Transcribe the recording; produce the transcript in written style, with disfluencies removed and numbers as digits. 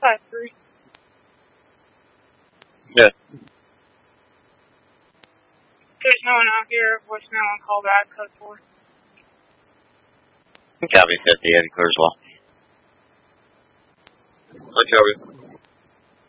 5-3. Good. There's no one out here. Voicemail and call back. Code 4. Copy 50, Eddie clear as well. Hi, Copy.